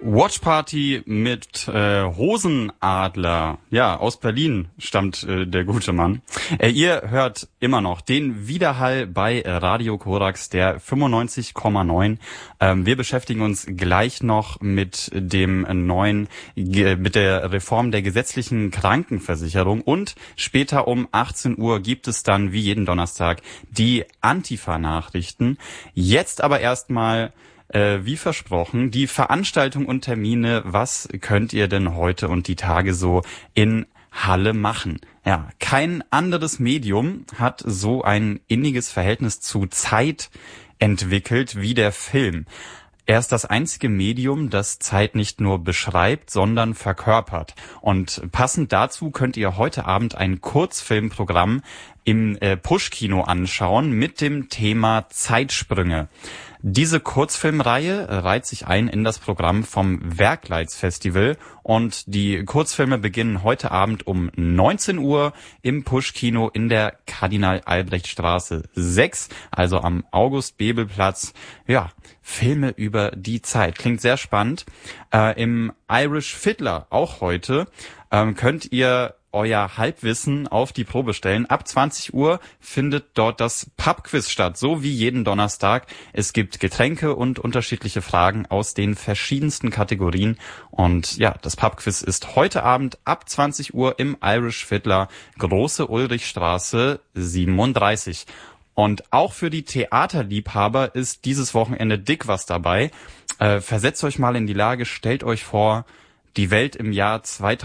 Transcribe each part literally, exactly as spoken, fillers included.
Watch Party mit äh, Hosenadler. Ja, aus Berlin stammt äh, der gute Mann. Äh, ihr hört immer noch den Widerhall bei Radio Korax, der fünfundneunzig Komma neun. Ähm, wir beschäftigen uns gleich noch mit dem neuen, ge- mit der Reform der gesetzlichen Krankenversicherung und später um achtzehn Uhr gibt es dann wie jeden Donnerstag die Antifa-Nachrichten. Jetzt aber erstmal Äh, wie versprochen, die Veranstaltung und Termine, was könnt ihr denn heute und die Tage so in Halle machen? Ja, kein anderes Medium hat so ein inniges Verhältnis zu Zeit entwickelt wie der Film. Er ist das einzige Medium, das Zeit nicht nur beschreibt, sondern verkörpert. Und passend dazu könnt ihr heute Abend ein Kurzfilmprogramm im äh, Push-Kino anschauen mit dem Thema Zeitsprünge. Diese Kurzfilmreihe reiht sich ein in das Programm vom Werkleitz-Festival und die Kurzfilme beginnen heute Abend um neunzehn Uhr im Push-Kino in der Kardinal-Albrecht-Straße sechs, also am August-Bebel-Platz. Ja, Filme über die Zeit. Klingt sehr spannend. Äh, im Irish Fiddler, auch heute, ähm, könnt ihr euer Halbwissen auf die Probe stellen. Ab zwanzig Uhr findet dort das Pubquiz statt, so wie jeden Donnerstag. Es gibt Getränke und unterschiedliche Fragen aus den verschiedensten Kategorien. Und ja, das Pubquiz ist heute Abend ab zwanzig Uhr im Irish Fiddler, Große Ulrichstraße siebenunddreißig. Und auch für die Theaterliebhaber ist dieses Wochenende dick was dabei. Äh, versetzt euch mal in die Lage, stellt euch vor, die Welt im Jahr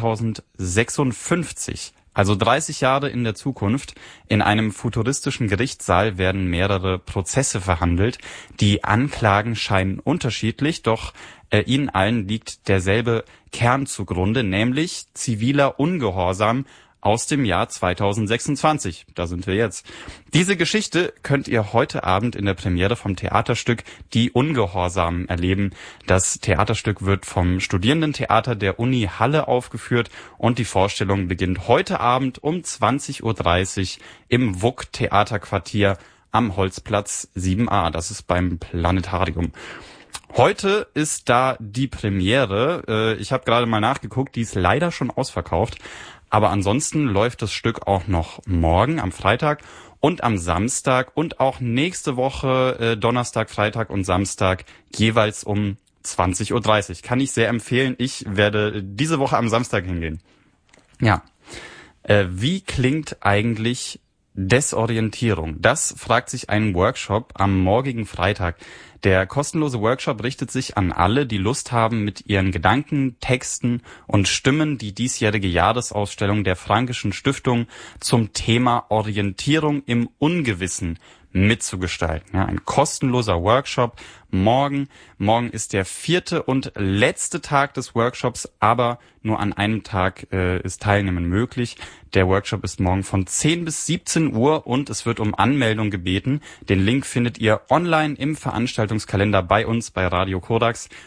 zweitausendsechsundfünfzig, also dreißig Jahre in der Zukunft. In einem futuristischen Gerichtssaal werden mehrere Prozesse verhandelt. Die Anklagen scheinen unterschiedlich, doch äh, ihnen allen liegt derselbe Kern zugrunde, nämlich ziviler Ungehorsam aus dem Jahr zweitausendsechsundzwanzig. Da sind wir jetzt. Diese Geschichte könnt ihr heute Abend in der Premiere vom Theaterstück Die Ungehorsamen erleben. Das Theaterstück wird vom Studierendentheater der Uni Halle aufgeführt und die Vorstellung beginnt heute Abend um zwanzig Uhr dreißig im W U K Theaterquartier am Holzplatz sieben a. Das ist beim Planetarium. Heute ist da die Premiere. Ich habe gerade mal nachgeguckt, die ist leider schon ausverkauft. Aber ansonsten läuft das Stück auch noch morgen am Freitag und am Samstag und auch nächste Woche äh, Donnerstag, Freitag und Samstag jeweils um zwanzig Uhr dreißig. Kann ich sehr empfehlen. Ich werde diese Woche am Samstag hingehen. Ja, äh, wie klingt eigentlich Desorientierung? Das fragt sich ein Workshop am morgigen Freitag. Der kostenlose Workshop richtet sich an alle, die Lust haben, mit ihren Gedanken, Texten und Stimmen die diesjährige Jahresausstellung der Frankischen Stiftung zum Thema Orientierung im Ungewissen mitzugestalten. Ja, ein kostenloser Workshop morgen. Morgen ist der vierte und letzte Tag des Workshops, aber nur an einem Tag äh, ist Teilnehmen möglich. Der Workshop ist morgen von zehn bis siebzehn Uhr und es wird um Anmeldung gebeten. Den Link findet ihr online im Veranstaltungskalender bei uns bei Radio Korax